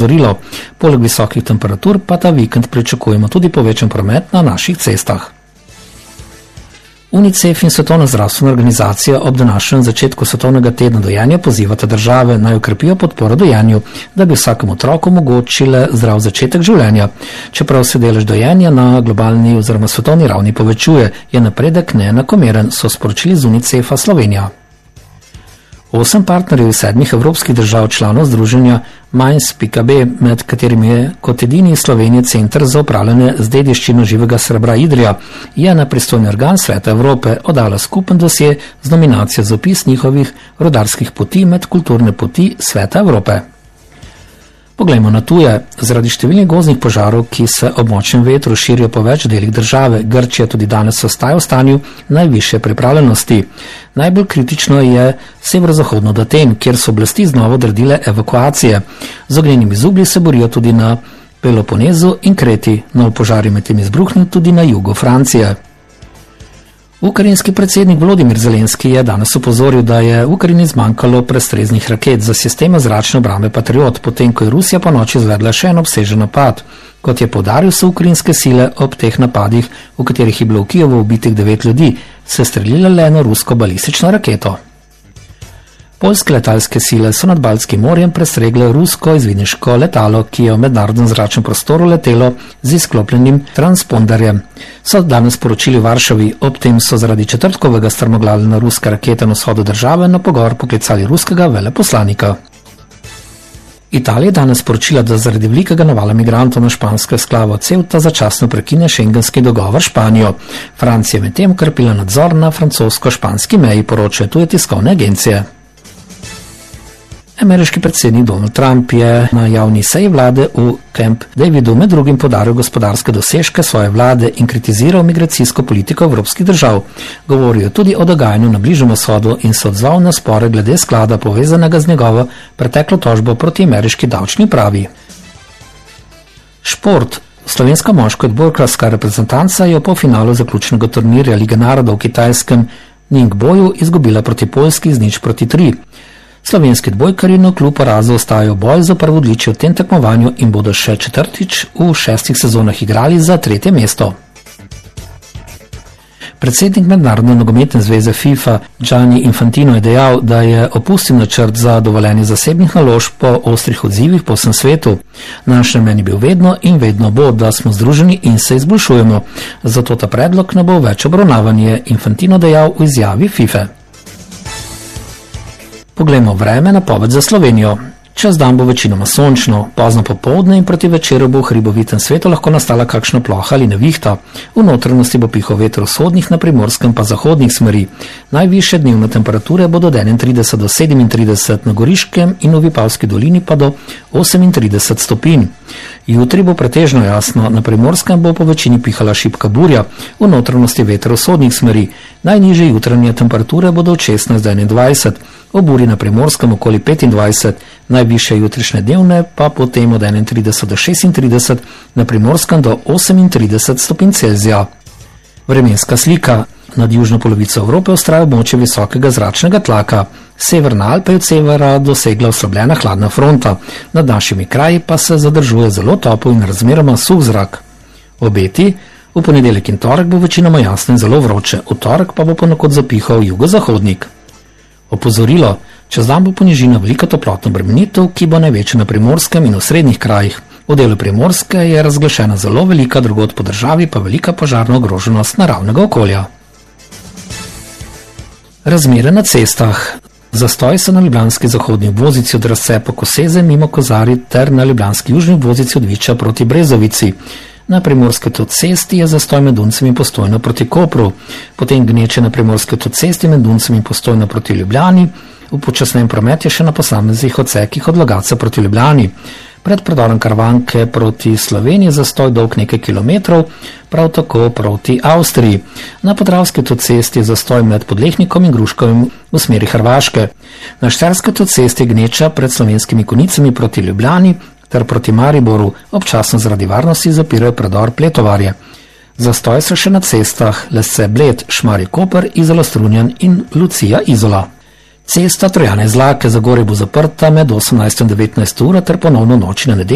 opozorilo. Poleg visokih temperatur pa ta vikend pričakujemo tudi povečan promet na naših cestah. UNICEF in Svetovna zdravstvena organizacija ob današnjem začetku svetovnega tedna dojenja pozivata države naj okrepijo podporo dojenju, da bi vsakemu otroku omogočile zdrav začetek življenja. Čeprav se delež dojenja na globalni oziroma svetovni ravni povečuje, je napredek neenakomeren, so sporočili z UNICEF-a Slovenija. 8 partnerjev iz 7 evropskih držav članov združenja Minds.b, med katerimi je kot edini Slovenije Center za upravljanje z dediščino živega srebra Idrija, je na pristojni organ Sveta Evrope oddala skupen dosje z nominacijo za opis njihovih rudarskih poti med kulturne poti Sveta Evrope. Poglejmo na tuje. Zaradi številnih gozdnih požarov, ki se ob močnem vetru širijo po več delih države, Grčija tudi danes ostaja v stanju najvišje pripravljenosti. Najbolj kritično je severozahodno od Aten, kjer so oblasti znova odredile evakuacije. Z ognjenimi zublji se borijo tudi na Peloponezu in Kreti, nov požar je medtem izbruhnil tudi na jugu Francije. Ukrajinski predsednik Volodimir Zelenski je danes opozoril, da je Ukrajini zmanjkalo prestreznih raket za sisteme zračne obrambe Patriot, potem ko je Rusija po noči izvedla še en obsežen napad. Kot je poudaril, so ukrajinske sile ob teh napadih, v katerih je bilo v Kijevu ubitih 9 ljudi, se streljile le na rusko balistično raketo. Poljske letalske sile so nad Baltskim morjem prestregle rusko izvidniško letalo, ki je v mednarodnem zračnem prostoru letelo z izklopljenim transponderjem. So danes poročili v Varšavi, ob tem so zaradi četrtkovega strmoglavljena ruska raketa na vzhodu države na pogovor poklicali ruskega veleposlanika. Italija je danes poročila, da zaradi velikega navala migrantov na špansko eksklavo Ceuta začasno prekine šengenski dogovor s Španijo. Francija je medtem okrepila nadzor na francosko-španski meji, poročajo tuje tiskovne agencije. Ameriški predsednik Donald Trump je na javni seji vlade v Camp Davidu med drugim podaril gospodarske dosežke svoje vlade in kritiziral migracijsko politiko evropskih držav. Govoril je tudi o dogajanju na Bližnjem vzhodu in se odzval na spore glede sklada povezanega z njegovo preteklo tožbo proti ameriški davčni upravi. Šport. Slovenska moška odbojkarska reprezentanca je v polfinalu zaključnega turnirja Lige narodov v kitajskem Ningboju izgubila proti Poljski z 0-3. Slovenski odbojkarji na kljub porazu ostajajo v boju za prvo odličje v tem tekmovanju in bodo še četrtič v 6 sezonah igrali za 3. mesto. Predsednik Mednarodne nogometne zveze FIFA Gianni Infantino je dejal, da je opustil načrt za dovoljenje zasebnih naložb po ostrih odzivih po vsem svetu. Naš namen je bil vedno in vedno bo, da smo združeni in se izboljšujemo. Zato ta predlog ne bo več obravnavan, je Infantino dejal v izjavi FIFA. Poglejmo vreme, napoved za Slovenijo. Čez dan bo večinoma sončno, pozno popoldne in proti večeru bo v hribovitem svetu lahko nastala kakšna ploha ali nevihta. V notranjosti bo pihal veter vzhodnih, na primorskem pa zahodnih smeri. Najvišje dnevne temperature bodo od 31 do 37 na Goriškem in v Vipavski dolini pa do 38 stopinj. Jutri bo pretežno jasno, na primorskem bo po večini pihala šibka burja, v notranjosti veter vzhodnih smeri. Najnižje jutranje temperature bodo od 16 do 21, ob burji na primorskem okoli 25, najvišje jutrišnje dnevne pa potem od 31 do 36, na primorskem do 38 stopinj Celzija. Vremenska slika. Nad južno polovico Evrope vztraja območje visokega zračnega tlaka. Severna Alpa je od severa dosegla oslabljena hladna fronta, nad našimi kraji pa se zadržuje zelo topel in razmeroma suh zrak. Obeti. V ponedeljek in torek bo večinoma jasno in zelo vroče, v torek pa bo ponekod zapihal jugozahodnik. Opozorilo. Čez dan bo po nižinah velika toplotna obremenitev, ki bo največja na primorskem in v srednjih krajih. V delu Primorske je razglašena zelo velika, drugod po državi pa velika požarna ogroženost naravnega okolja. Razmere na cestah. Zastoj so na ljubljanski zahodni obvoznici od Razcepa Koseze mimo Kozarij ter na ljubljanski južni obvoznici od Viča proti Brezovici. Na primorski avtocesti je zastoj med Duncem in Postojno proti Kopru, potem gneče na primorski avtocesti med Duncem in Postojno proti Ljubljani, upočasnjen promet je še na posameznih odsekih od Logatca proti Ljubljani. Pred predorom Karavanke proti Sloveniji zastoj dolg nekaj kilometrov, prav tako proti Avstriji. Na Podravski avtocesti je zastoj med Podlehnikom in Gruškovim v smeri Hrvaške. Na Štajerski avtocesti je gneča pred Slovenskimi Konicami proti Ljubljani ter proti Mariboru, občasno zaradi varnosti zapirajo predor Pletovarje. Zastoj so še na cestah Lesce Bled, Šmarje Koper, Izola Strunjan in Lucija Izola. Cesta Trojane Zlake za Zagorje bo zaprta med 18 in 19 ura ter ponovno noči na nedeljo.